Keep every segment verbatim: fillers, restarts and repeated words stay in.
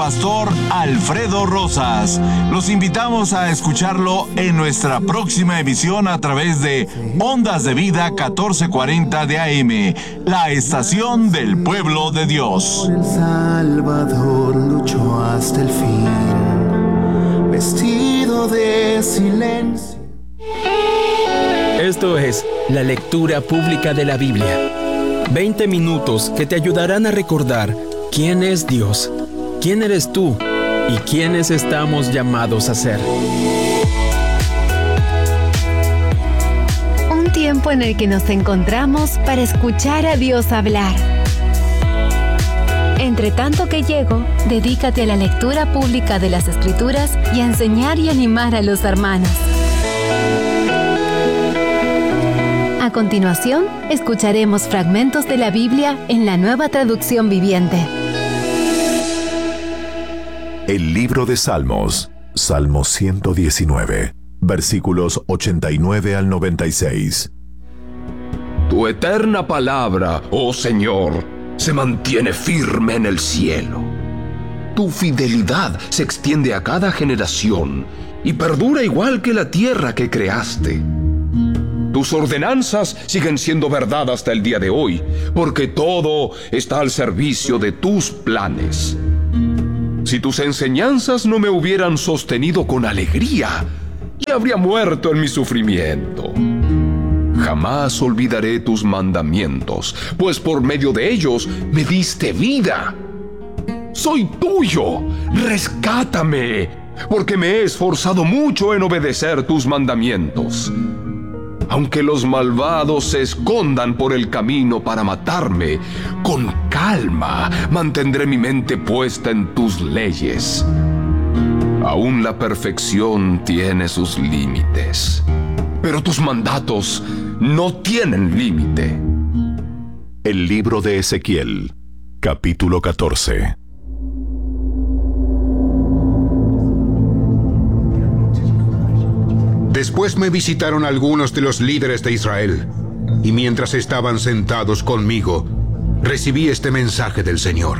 pastor Alfredo Rosas. Los invitamos a escucharlo en nuestra próxima emisión a través de Ondas de Vida catorce cuarenta de A M, la estación del pueblo de Dios. El Salvador luchó hasta el fin, vestido de silencio. Esto es la lectura pública de la Biblia. veinte minutos que te ayudarán a recordar quién es Dios, quién eres tú y quiénes estamos llamados a ser. Un tiempo en el que nos encontramos para escuchar a Dios hablar. Entre tanto que llego, dedícate a la lectura pública de las Escrituras y a enseñar y animar a los hermanos. A continuación, escucharemos fragmentos de la Biblia en la Nueva Traducción Viviente. El libro de Salmos, Salmo ciento diecinueve, versículos ochenta y nueve al noventa y seis. Tu eterna palabra, oh Señor, se mantiene firme en el cielo. Tu fidelidad se extiende a cada generación y perdura igual que la tierra que creaste. Tus ordenanzas siguen siendo verdad hasta el día de hoy, porque todo está al servicio de tus planes. Si tus enseñanzas no me hubieran sostenido con alegría, ya habría muerto en mi sufrimiento. Jamás olvidaré tus mandamientos, pues por medio de ellos me diste vida. Soy tuyo, rescátame, porque me he esforzado mucho en obedecer tus mandamientos. Aunque los malvados se escondan por el camino para matarme, con calma mantendré mi mente puesta en tus leyes. Aún la perfección tiene sus límites, pero tus mandatos no tienen límite. El libro de Ezequiel, capítulo catorce. Después me visitaron algunos de los líderes de Israel, y mientras estaban sentados conmigo, recibí este mensaje del Señor.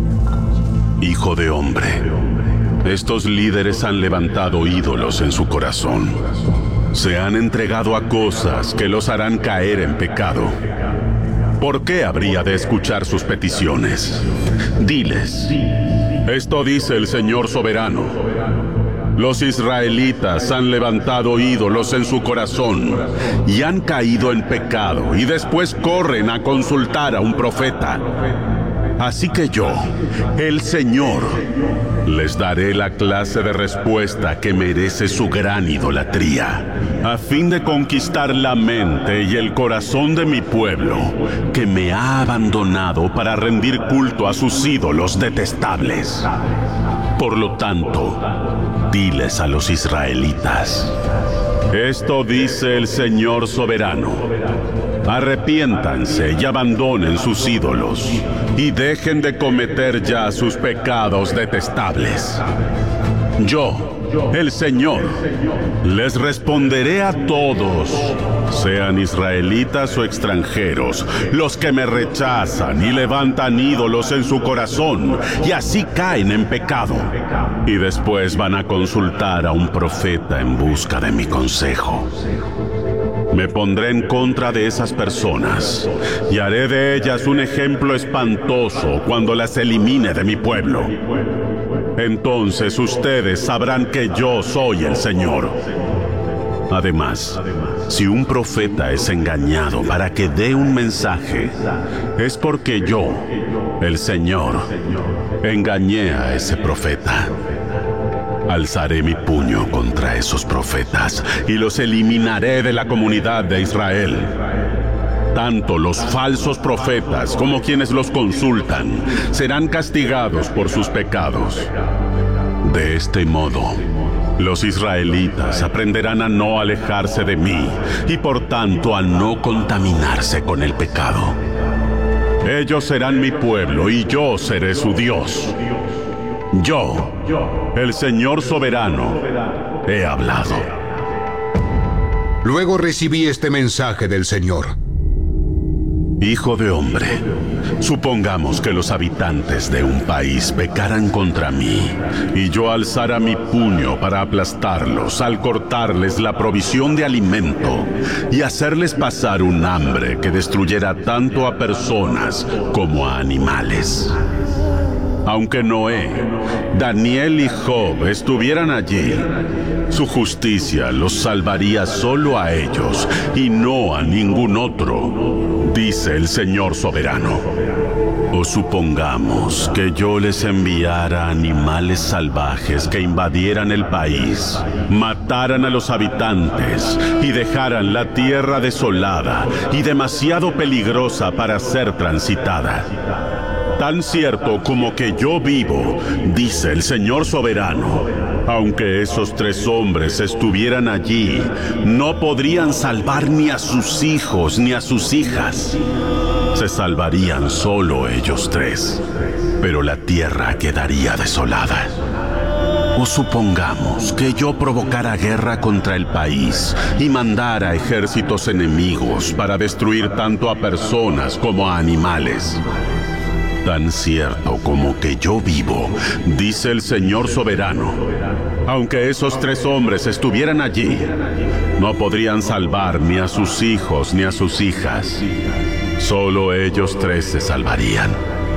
Hijo de hombre, estos líderes han levantado ídolos en su corazón. Se han entregado a cosas que los harán caer en pecado. ¿Por qué habría de escuchar sus peticiones? Diles, esto dice el Señor soberano. Los israelitas han levantado ídolos en su corazón y han caído en pecado y después corren a consultar a un profeta. Así que yo, el Señor, les daré la clase de respuesta que merece su gran idolatría, a fin de conquistar la mente y el corazón de mi pueblo, que me ha abandonado para rendir culto a sus ídolos detestables. Por lo tanto, diles a los israelitas, esto dice el Señor soberano. Arrepiéntanse y abandonen sus ídolos, y dejen de cometer ya sus pecados detestables. Yo, el Señor, les responderé a todos, sean israelitas o extranjeros, los que me rechazan y levantan ídolos en su corazón, y así caen en pecado. Y después van a consultar a un profeta en busca de mi consejo. Me pondré en contra de esas personas y haré de ellas un ejemplo espantoso cuando las elimine de mi pueblo. Entonces ustedes sabrán que yo soy el Señor. Además, si un profeta es engañado para que dé un mensaje, es porque yo, el Señor, engañé a ese profeta. Alzaré mi puño contra esos profetas y los eliminaré de la comunidad de Israel. Tanto los falsos profetas como quienes los consultan serán castigados por sus pecados. De este modo, los israelitas aprenderán a no alejarse de mí y por tanto a no contaminarse con el pecado. Ellos serán mi pueblo y yo seré su Dios. Yo, el Señor soberano, he hablado. Luego recibí este mensaje del Señor. Hijo de hombre, supongamos que los habitantes de un país pecaran contra mí, y yo alzara mi puño para aplastarlos al cortarles la provisión de alimento y hacerles pasar un hambre que destruyera tanto a personas como a animales. Aunque Noé, Daniel y Job estuvieran allí, su justicia los salvaría solo a ellos y no a ningún otro, dice el Señor soberano. O supongamos que yo les enviara animales salvajes que invadieran el país, mataran a los habitantes y dejaran la tierra desolada y demasiado peligrosa para ser transitada. Tan cierto como que yo vivo, dice el Señor soberano, aunque esos tres hombres estuvieran allí, no podrían salvar ni a sus hijos ni a sus hijas. Se salvarían solo ellos tres, pero la tierra quedaría desolada. O supongamos que yo provocara guerra contra el país y mandara ejércitos enemigos para destruir tanto a personas como a animales. Tan cierto como que yo vivo, dice el Señor soberano, aunque esos tres hombres estuvieran allí, no podrían salvar ni a sus hijos ni a sus hijas. Solo ellos tres se salvarían.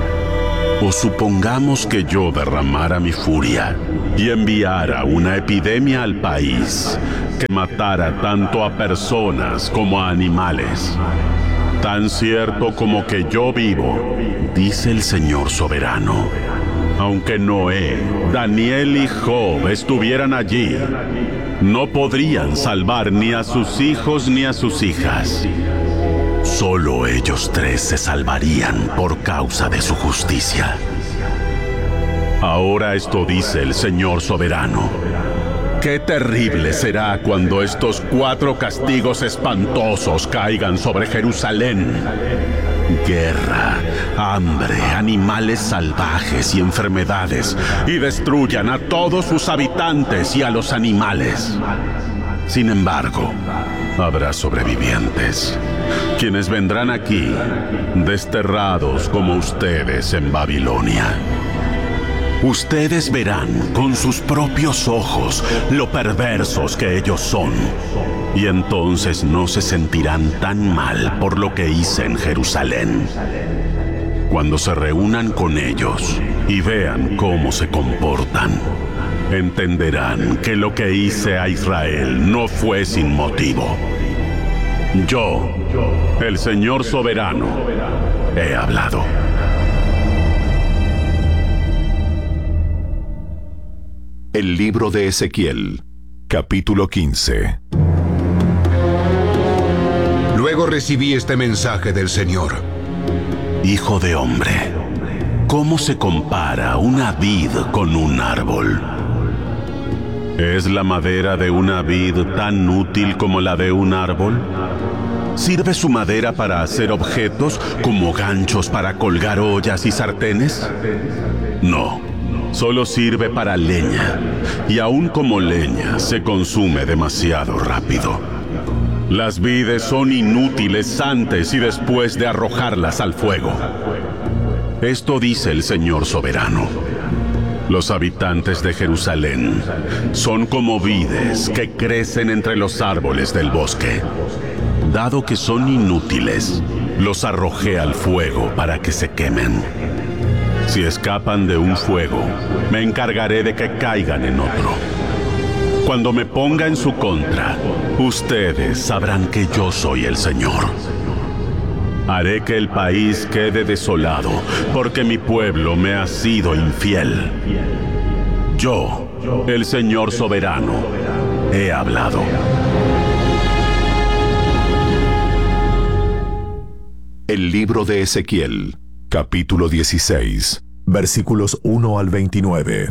O supongamos que yo derramara mi furia y enviara una epidemia al país que matara tanto a personas como a animales. Tan cierto como que yo vivo, dice el Señor soberano, aunque Noé, Daniel y Job estuvieran allí, no podrían salvar ni a sus hijos ni a sus hijas. Solo ellos tres se salvarían por causa de su justicia. Ahora esto dice el Señor soberano. ¡Qué terrible será cuando estos cuatro castigos espantosos caigan sobre Jerusalén! Guerra, hambre, animales salvajes y enfermedades, y destruyan a todos sus habitantes y a los animales. Sin embargo, habrá sobrevivientes, quienes vendrán aquí, desterrados como ustedes en Babilonia. Ustedes verán con sus propios ojos lo perversos que ellos son, y entonces no se sentirán tan mal por lo que hice en Jerusalén. Cuando se reúnan con ellos y vean cómo se comportan, entenderán que lo que hice a Israel no fue sin motivo. Yo, el Señor soberano, he hablado. El libro de Ezequiel, capítulo quince. Luego recibí este mensaje del Señor. Hijo de hombre, ¿cómo se compara una vid con un árbol? ¿Es la madera de una vid tan útil como la de un árbol? ¿Sirve su madera para hacer objetos como ganchos para colgar ollas y sartenes? No. Solo sirve para leña, y aún como leña se consume demasiado rápido. Las vides son inútiles antes y después de arrojarlas al fuego. Esto dice el Señor soberano. Los habitantes de Jerusalén son como vides que crecen entre los árboles del bosque. Dado que son inútiles, los arrojé al fuego para que se quemen. Si escapan de un fuego, me encargaré de que caigan en otro. Cuando me ponga en su contra, ustedes sabrán que yo soy el Señor. Haré que el país quede desolado, porque mi pueblo me ha sido infiel. Yo, el Señor soberano, he hablado. El libro de Ezequiel, capítulo dieciséis, versículos uno al veintinueve.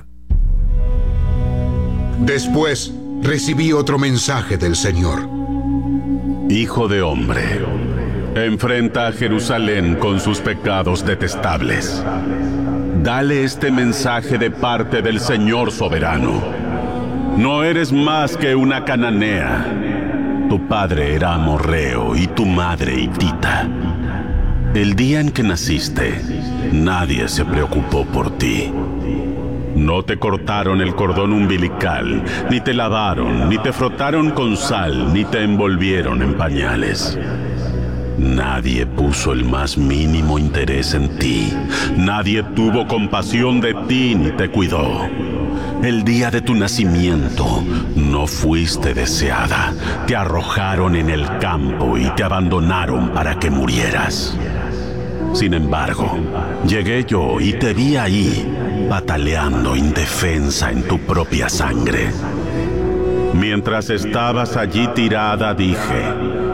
Después recibí otro mensaje del Señor. Hijo de hombre, enfrenta a Jerusalén con sus pecados detestables. Dale este mensaje de parte del Señor soberano. No eres más que una cananea. Tu padre era amorreo y tu madre hitita. El día en que naciste, nadie se preocupó por ti. No te cortaron el cordón umbilical, ni te lavaron, ni te frotaron con sal, ni te envolvieron en pañales. Nadie puso el más mínimo interés en ti. Nadie tuvo compasión de ti ni te cuidó. El día de tu nacimiento no fuiste deseada. Te arrojaron en el campo y te abandonaron para que murieras. Sin embargo, llegué yo y te vi ahí, pataleando indefensa en tu propia sangre. Mientras estabas allí tirada, dije: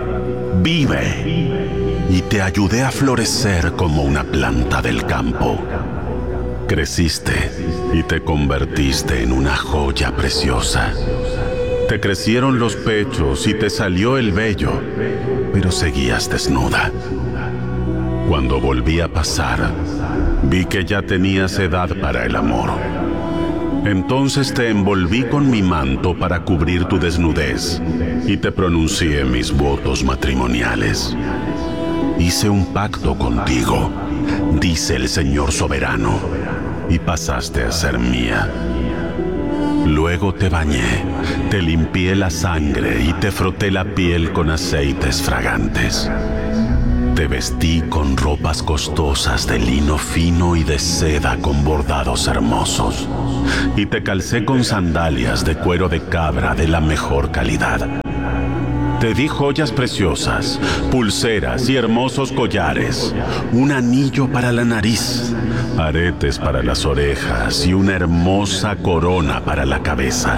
vive. Y te ayudé a florecer como una planta del campo. Creciste y te convertiste en una joya preciosa. Te crecieron los pechos y te salió el vello, pero seguías desnuda. Cuando volví a pasar, vi que ya tenías edad para el amor. Entonces te envolví con mi manto para cubrir tu desnudez y te pronuncié mis votos matrimoniales. Hice un pacto contigo, dice el Señor soberano, y pasaste a ser mía. Luego te bañé, te limpié la sangre y te froté la piel con aceites fragantes. Te vestí con ropas costosas de lino fino y de seda con bordados hermosos, y te calcé con sandalias de cuero de cabra de la mejor calidad. Te di joyas preciosas, pulseras y hermosos collares, un anillo para la nariz, aretes para las orejas y una hermosa corona para la cabeza.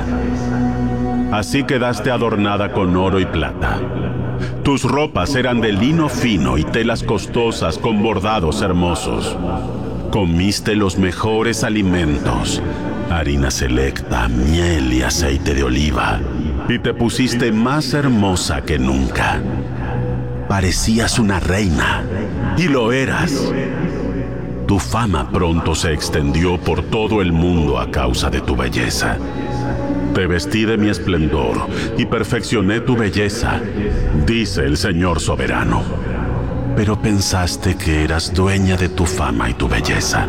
Así quedaste adornada con oro y plata. Tus ropas eran de lino fino y telas costosas con bordados hermosos. Comiste los mejores alimentos, harina selecta, miel y aceite de oliva, y te pusiste más hermosa que nunca. Parecías una reina, y lo eras. Tu fama pronto se extendió por todo el mundo a causa de tu belleza. Te vestí de mi esplendor y perfeccioné tu belleza, dice el Señor soberano. Pero pensaste que eras dueña de tu fama y tu belleza.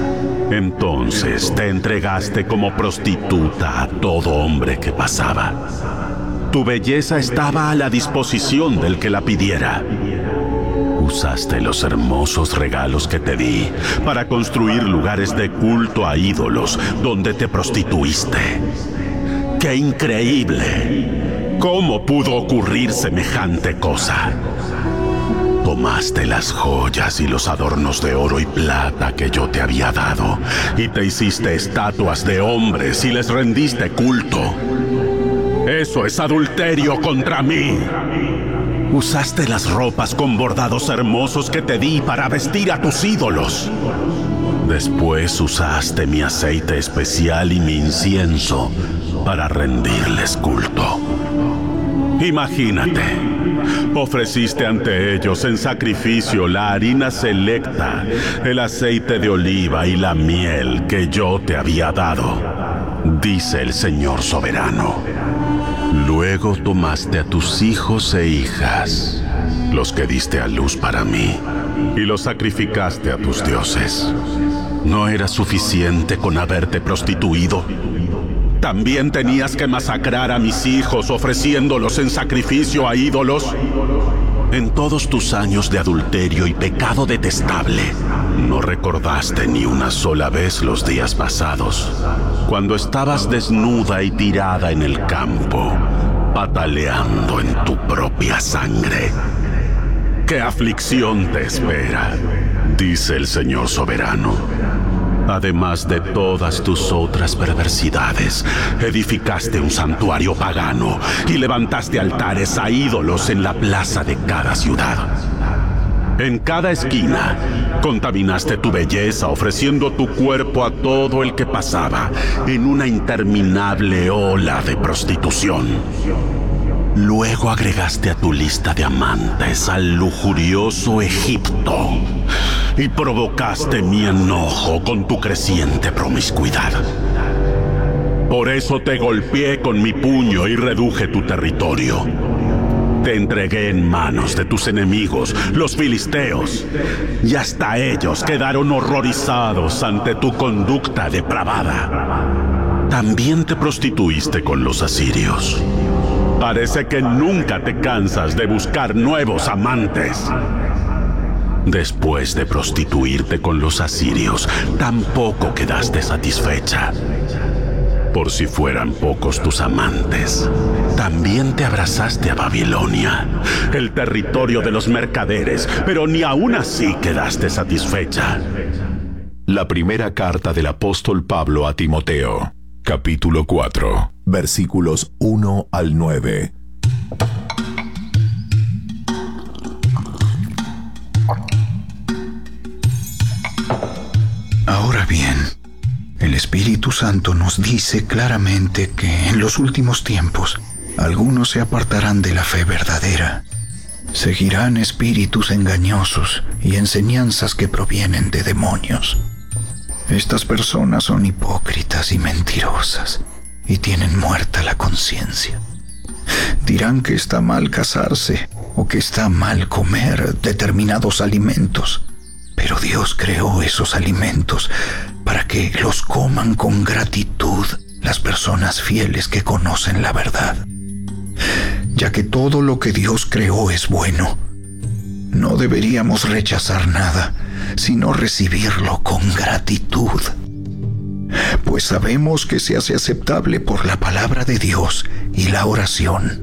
Entonces te entregaste como prostituta a todo hombre que pasaba. Tu belleza estaba a la disposición del que la pidiera. Usaste los hermosos regalos que te di para construir lugares de culto a ídolos donde te prostituiste. ¡Qué increíble! ¿Cómo pudo ocurrir semejante cosa? Tomaste las joyas y los adornos de oro y plata que yo te había dado y te hiciste estatuas de hombres y les rendiste culto. Eso es adulterio contra mí. Usaste las ropas con bordados hermosos que te di para vestir a tus ídolos. Después usaste mi aceite especial y mi incienso para rendirles culto. Imagínate, ofreciste ante ellos en sacrificio la harina selecta, el aceite de oliva y la miel que yo te había dado, dice el Señor soberano. Luego tomaste a tus hijos e hijas, los que diste a luz para mí, y los sacrificaste a tus dioses. ¿No era suficiente con haberte prostituido? ¿También tenías que masacrar a mis hijos ofreciéndolos en sacrificio a ídolos? En todos tus años de adulterio y pecado detestable, no recordaste ni una sola vez los días pasados, cuando estabas desnuda y tirada en el campo, pataleando en tu propia sangre. ¡Qué aflicción te espera!, dice el Señor soberano. Además de todas tus otras perversidades, edificaste un santuario pagano y levantaste altares a ídolos en la plaza de cada ciudad. En cada esquina, contaminaste tu belleza ofreciendo tu cuerpo a todo el que pasaba en una interminable ola de prostitución. Luego agregaste a tu lista de amantes al lujurioso Egipto y provocaste mi enojo con tu creciente promiscuidad. Por eso te golpeé con mi puño y reduje tu territorio. Te entregué en manos de tus enemigos, los filisteos, y hasta ellos quedaron horrorizados ante tu conducta depravada. También te prostituiste con los asirios. Parece que nunca te cansas de buscar nuevos amantes. Después de prostituirte con los asirios, tampoco quedaste satisfecha. Por si fueran pocos tus amantes, también te abrazaste a Babilonia, el territorio de los mercaderes, pero ni aún así quedaste satisfecha. La primera carta del apóstol Pablo a Timoteo, capítulo cuatro, versículos uno al nueve. Ahora bien, el Espíritu Santo nos dice claramente que en los últimos tiempos algunos se apartarán de la fe verdadera. Seguirán espíritus engañosos y enseñanzas que provienen de demonios. Estas personas son hipócritas y mentirosas y tienen muerta la conciencia. Dirán que está mal casarse o que está mal comer determinados alimentos. Pero Dios creó esos alimentos para que los coman con gratitud las personas fieles que conocen la verdad. Ya que todo lo que Dios creó es bueno, no deberíamos rechazar nada, sino recibirlo con gratitud. Pues sabemos que se hace aceptable por la palabra de Dios y la oración.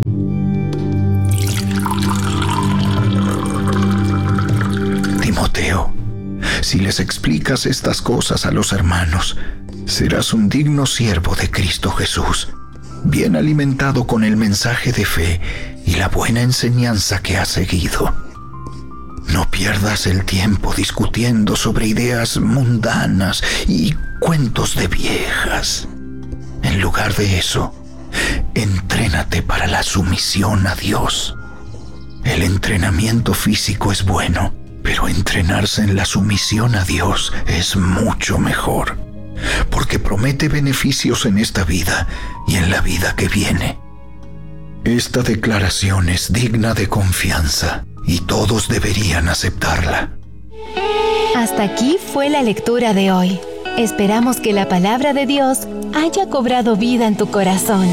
Timoteo, si les explicas estas cosas a los hermanos, serás un digno siervo de Cristo Jesús, bien alimentado con el mensaje de fe y la buena enseñanza que has seguido. No pierdas el tiempo discutiendo sobre ideas mundanas y cuentos de viejas. En lugar de eso, entrénate para la sumisión a Dios. El entrenamiento físico es bueno, pero entrenarse en la sumisión a Dios es mucho mejor, porque promete beneficios en esta vida y en la vida que viene. Esta declaración es digna de confianza y todos deberían aceptarla. Hasta aquí fue la lectura de hoy. Esperamos que la palabra de Dios haya cobrado vida en tu corazón.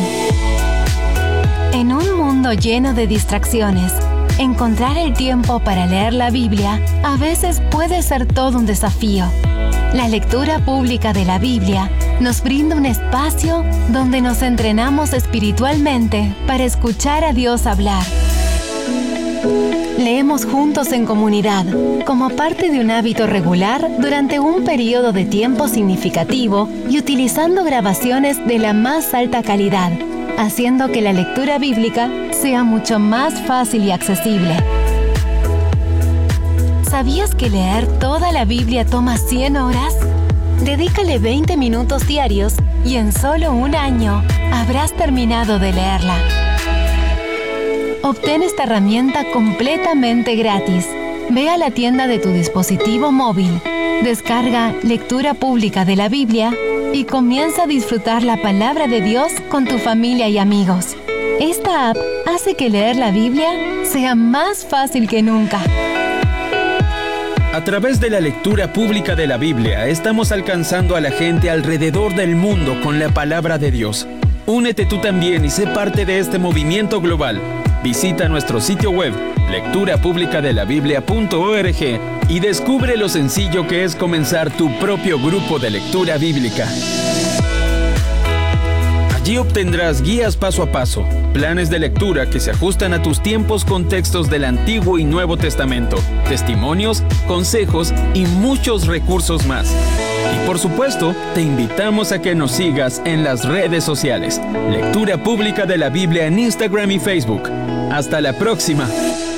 En un mundo lleno de distracciones, encontrar el tiempo para leer la Biblia a veces puede ser todo un desafío. La lectura pública de la Biblia nos brinda un espacio donde nos entrenamos espiritualmente para escuchar a Dios hablar. Leemos juntos en comunidad, como parte de un hábito regular durante un periodo de tiempo significativo y utilizando grabaciones de la más alta calidad, haciendo que la lectura bíblica sea mucho más fácil y accesible. ¿Sabías que leer toda la Biblia toma cien horas? Dedícale veinte minutos diarios y en solo un año habrás terminado de leerla. Obtén esta herramienta completamente gratis. Ve a la tienda de tu dispositivo móvil, descarga Lectura Pública de la Biblia y comienza a disfrutar la palabra de Dios con tu familia y amigos. Esta app hace que leer la Biblia sea más fácil que nunca. A través de la lectura pública de la Biblia, estamos alcanzando a la gente alrededor del mundo con la palabra de Dios. Únete tú también y sé parte de este movimiento global. Visita nuestro sitio web, lectura pública de la biblia punto org, y descubre lo sencillo que es comenzar tu propio grupo de lectura bíblica. Allí obtendrás guías paso a paso, planes de lectura que se ajustan a tus tiempos con textos del Antiguo y Nuevo Testamento, testimonios, consejos y muchos recursos más. Y por supuesto, te invitamos a que nos sigas en las redes sociales. Lectura Pública de la Biblia en Instagram y Facebook. Hasta la próxima.